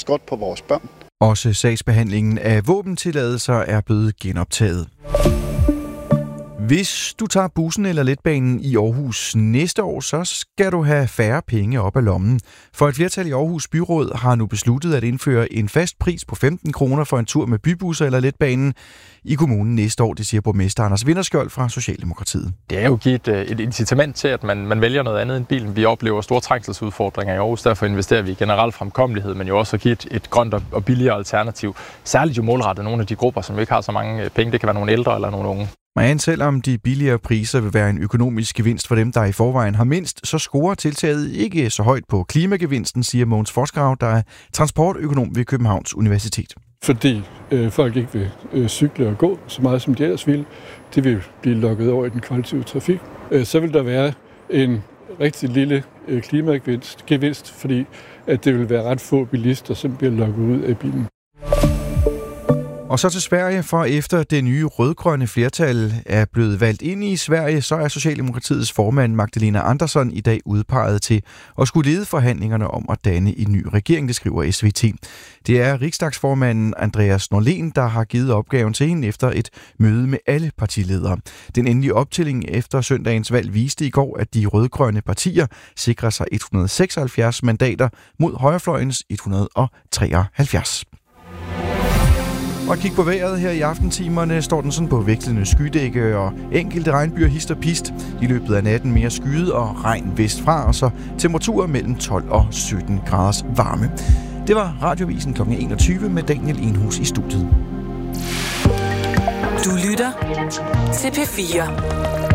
passe godt på vores børn. Også sagsbehandlingen af våbentilladelser er blevet genoptaget. Hvis du tager bussen eller letbanen i Aarhus næste år, så skal du have færre penge op af lommen. For et flertal i Aarhus Byråd har nu besluttet at indføre en fast pris på 15 kroner for en tur med bybusser eller letbanen i kommunen næste år, det siger borgmester Anders Vinterskjold fra Socialdemokratiet. Det er jo givet et incitament til, at man vælger noget andet end bilen. Vi oplever store trængselsudfordringer i Aarhus, derfor investerer vi i generelt fremkommelighed, men jo også at give et grønt og billigere alternativ. Særligt jo målrettet nogle af de grupper, som ikke har så mange penge. Det kan være nogle ældre eller nogle unge. Men selvom de billigere priser vil være en økonomisk gevinst for dem, der i forvejen har mindst, så scorer tiltaget ikke så højt på klimagevinsten, siger Mogens Forsgrav, der er transportøkonom ved Københavns Universitet. Fordi folk ikke vil cykle og gå så meget, som de ellers vil. Det vil blive lukket over i den kollektive trafik. Så vil der være en rigtig lille klimagevinst, fordi at det vil være ret få bilister, som bliver lukket ud af bilen. Og så til Sverige, for efter det nye rødgrønne flertal er blevet valgt ind i Sverige, så er Socialdemokratiets formand Magdalena Andersson i dag udpeget til at skulle lede forhandlingerne om at danne en ny regering, det skriver SVT. Det er riksdagsformanden Andreas Norlén, der har givet opgaven til hende efter et møde med alle partiledere. Den endelige optælling efter søndagens valg viste i går, at de rødgrønne partier sikrer sig 176 mandater mod højrefløjens 173. Og kig på vejret her i aftentimerne, står den sådan på vekslende skydække og enkelte regnbyer hist og pist. I løbet af natten mere skyet og regn vestfra, og så temperaturer mellem 12 og 17 graders varme. Det var Radiovisen kl. 21 med Daniel Enhus i studiet. Du lytter til P4.